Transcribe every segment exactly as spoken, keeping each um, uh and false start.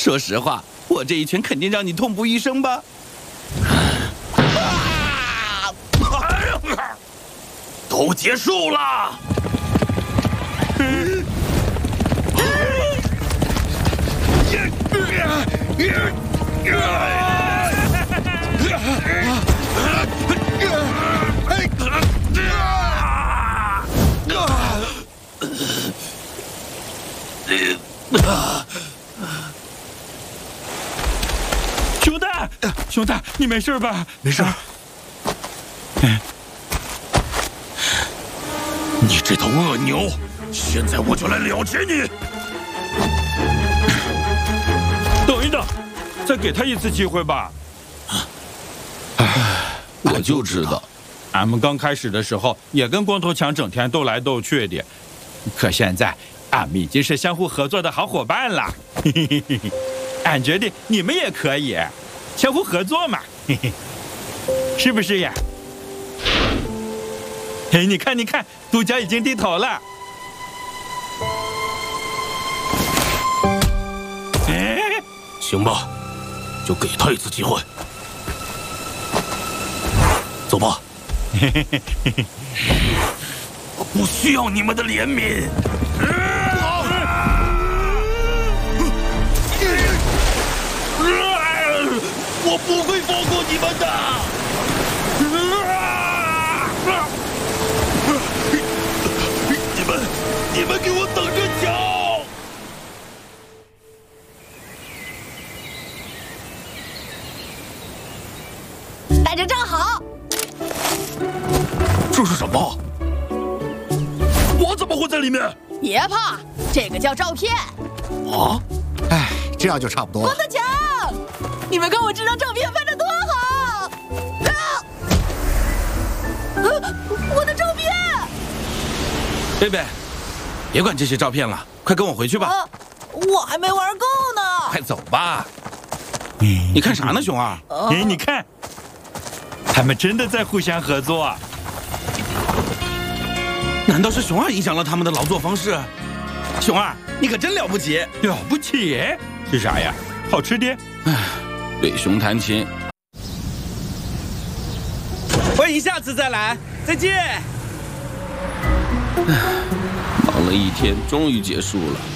说实话，我这一拳肯定让你痛不欲生吧？啊！ 都结束了。 熊大，熊大，你没事吧？ 没事。你这头恶牛，现在我就来了结你！ 等一等，再给他一次机会吧。 我就知道， 俺们刚开始的时候也跟光头强整天斗来斗去的，可现在俺们已经是相互合作的好伙伴了。俺觉得你们也可以相互合作嘛，是不是呀？哎，你看，你看，独角已经低头了。哎， 行吧，就给他一次机会。走吧。我不需要你们的怜悯。我不会放过你们的。你们，你们给我等着瞧！ 大家站好。 这是什么？我怎么会在里面？ 别怕，这个叫照片。 啊？ 哎，这样就差不多了。 光头强，你们看我这张照片拍得多好！啊！啊，我的照片！ 贝贝，别管这些照片了，快跟我回去吧。 啊，我还没玩够呢。 快走吧。你看啥呢，熊二？ 哎，你看，他们真的在互相合作。 难道是熊二影响了他们的劳作方式？熊二，你可真了不起！ 了不起？是啥呀？好吃的？ 唉，对熊弹琴。 欢迎下次再来，再见。 忙了一天，终于结束了。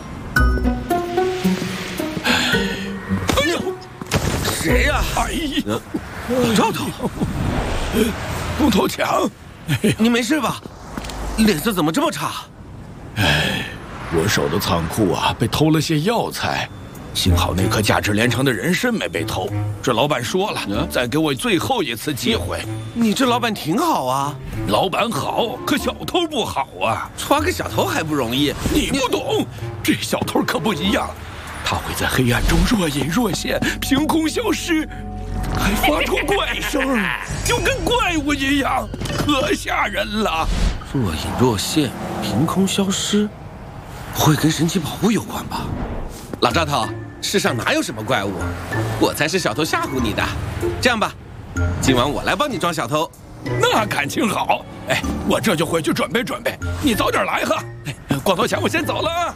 哎呦， 谁呀？ 哎呀， 赵头， 光头强， 你没事吧？脸色怎么这么差？ 哎，我守的仓库啊，被偷了些药材，幸好那颗价值连城的人参没被偷。这老板说了， 嗯、 再给我最后一次机会。 你这老板挺好啊， 老板好，可小偷不好啊。 抓个小偷还不容易？ 你不懂，这小偷可不一样，他会在黑暗中若隐若现，凭空消失，还发出怪声，就跟怪物一样，可吓人了。 若隐若现，凭空消失，不会跟神奇宝物有关吧？老赵头，世上哪有什么怪物？我才是小偷吓唬你的。这样吧，今晚我来帮你装小偷。 那感情好。哎，我这就回去准备准备，你早点来哈。哎，光头强，我先走了啊。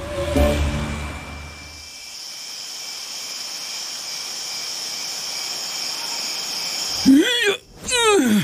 哎呀，嗯。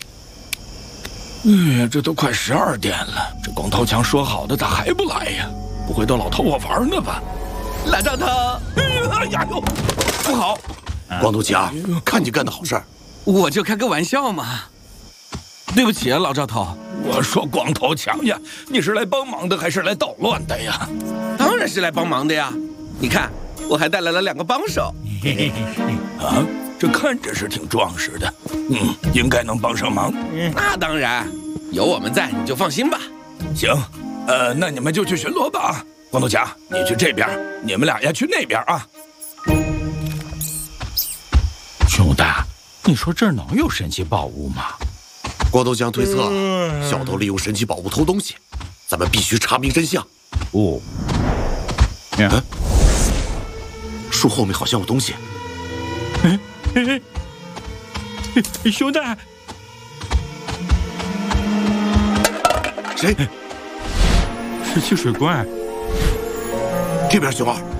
哎呀，这都快十二点了，这光头强说好的咋还不来呀？不会逗老头我玩呢吧？ 老赵头， 哎呀呦，不好！光头强，看你干的好事儿， 我就开个玩笑嘛。对不起啊，老赵头。 我说光头强呀，你是来帮忙的还是来捣乱的呀？ 当然是来帮忙的呀！你看，我还带来了两个帮手。 啊，这看着是挺壮实的，嗯，应该能帮上忙。 那当然，有我们在，你就放心吧。 行，呃，那你们就去巡逻吧。光头强，你去这边，你们俩呀去那边啊。 熊大，你说这儿能有神奇宝物吗？ 光头强推测，小偷利用神奇宝物偷东西，咱们必须查明真相。 哦， 嗯，树后面好像有东西。 哎哎哎，熊大， 谁？ 是汽水罐。 这边，熊二。